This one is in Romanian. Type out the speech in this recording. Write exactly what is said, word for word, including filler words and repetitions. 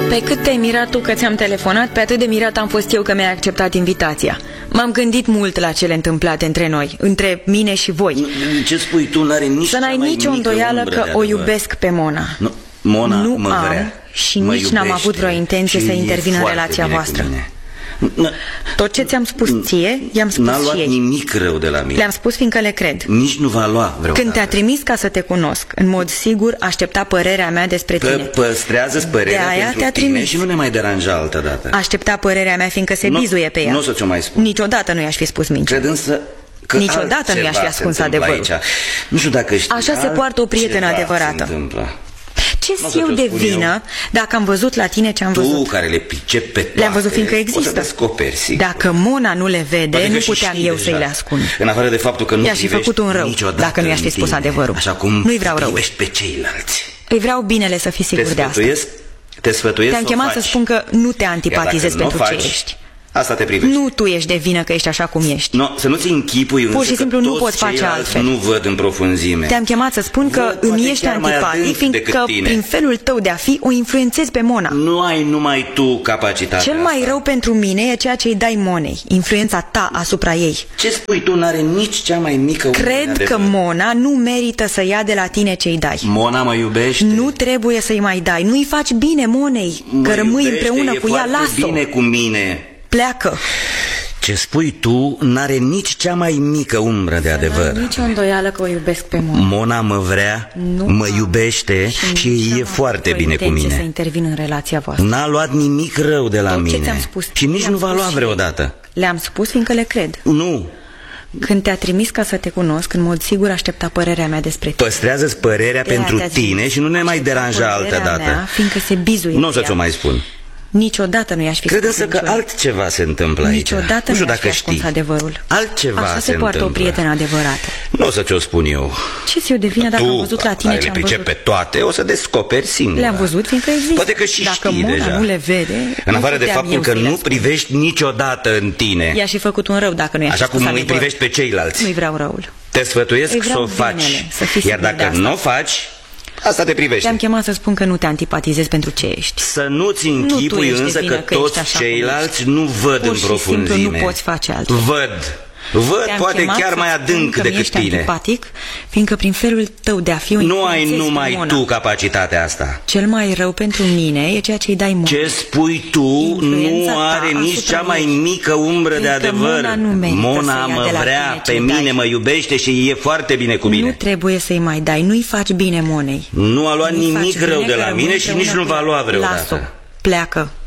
Pe cât te-ai mirat tu că ți-am telefonat, pe atât de mirat am fost eu că mi-ai acceptat invitația. M-am gândit mult la cele întâmplate între noi, între mine și voi. Ce spui tu, n-are nici Să n-ai nicio îndoială că o iubesc pe Mona. Nu, Mona nu mă am vrea, și mă nici n-am avut vreo intenție să intervin în relația voastră. Tot ce ți-am spus ție, i-am spus N-a luat și ei. nimic rău de la mine. Le-am spus fiindcă le cred. Nici nu va lua vreodată. Când te-a trimis ca să te cunosc, în mod sigur aștepta părerea mea despre tine. Păstrează-ți părerea pentru tine și nu ne mai deranja altă dată. Aștepta părerea mea fiindcă se bizuie pe ea. Nu o să ți-o mai spun. Niciodată nu i-aș fi spus minciună. Cred însă că niciodată nu i-aș fi ascuns adevărul. Aici. Nu știu dacă știi. Așa se poartă o prietenă adevărată. Ce-s eu de vină dacă am văzut la tine ce am văzut? Tu care le pricepi pe toate, le-am văzut fiindcă există. o să descoperi, sigur. Dacă Mona nu le vede, nu puteam eu să-i le ascund. În afară de faptul că nu i-aș fi făcut un rău dacă nu i-aș fi spus adevărul. Așa cum nu-i vreau rău. privești pe ceilalți. Îi vreau binele, să fii sigur de asta. Te sfătuiesc Te-am chemat să spun că nu te antipatizezi pentru ce ești. Asta te privește. Nu tu ești de vină că ești așa cum ești. No, să nu-ți închipui însă. Pur și simplu că nu poți face altfel. Nu văd în profunzime. Te-am chemat să spun că văd îmi ești antipatic, fiindcă prin felul tău de a fi o influențezi pe Mona. Nu ai numai tu capacitatea. Cel mai rău pentru mine e ceea ce îi dai Monei, influența ta asupra ei. Ce spui tu n-are nici cea mai mică Cred că Mona nu merită să ia de la tine ce îi dai. Mona mă iubește. Nu trebuie să-i mai dai. Nu-i faci bine Monei, că rămâi împreună cu ea. Lasă-o. Bine cu mine. Pleacă. Ce spui tu n-are nici cea mai mică umbră de adevăr. Nici o îndoială că o iubesc pe Mona. Mona mă vrea, nu mă iubește și, și e foarte bine cu mine. Să intervin în relația voastră. N-a luat nimic rău de la Tot mine. Ce ți-am spus, și nici nu va lua vreodată. Le-am spus fiindcă le cred. Nu. Când te-a trimis ca să te cunosc, în mod sigur aștepta părerea mea despre tine. Păstrează-ți părerea pentru tine și nu ne mai deranja altă dată. Fiindcă se bizuie. Nu o să ți-o mai spun. Niciodată nu i-aș fi Cred însă că altceva se întâmplă aici. Niciodată nu știu nu dacă știi. Adevărul. Altceva Așa se, se poartă întâmplă. o prietenă adevărată. Nu o să ți-o spun eu. Ce-ți eu de vină dacă tu, am văzut la tine ce am văzut? pe toate, o să descoperi singur. Le-am văzut fiindcă există. Poate că și dacă știi Mona deja. nu le vede, în afară de faptul că nu privești niciodată în tine. I-aș fi făcut un rău dacă nu i-aș Așa cum îi privești pe ceilalți. Nu-i vreau răul. Te sfătuiesc să o faci. Iar dacă nu o faci, asta te privește. Te-am chemat să spun că nu te antipatizezi pentru ce ești. Să nu-ți închipui nu însă că, că toți ceilalți nu văd Pur în profunzime. Pur și simplu nu poți face altfel. Văd. Văd poate chiar mai adânc decât ești tine. Antipatic, fiindcă prin felul tău de a fi o nu ai numai tu capacitatea asta. Cel mai rău pentru mine e ceea ce îi dai Mona. Ce spui tu nu are nici cea mai mică umbră de adevăr. Mona, nu Mona mă vrea, pe mine mă iubește și e foarte bine cu mine. Nu trebuie să-i mai dai, nu-i faci bine Monei. Nu a luat nimic rău de la mine și nici nu va lua vreodată. Lasă-o, pleacă.